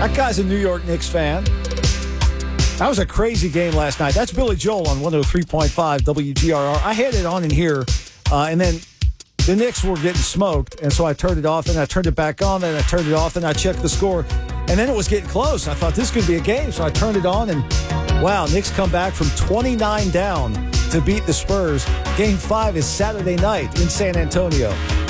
That guy's a New York Knicks fan. That was a crazy game last night. That's Billy Joel on 103.5 WGRR. I had it on in here, and then the Knicks were getting smoked, and so I turned it off, and I turned it back on, and I turned it off, and I checked the score, and then it was getting close. I thought this could be a game, so I turned it on, and wow, Knicks come back from 29 down to beat the Spurs. Game 5 is Saturday night in San Antonio.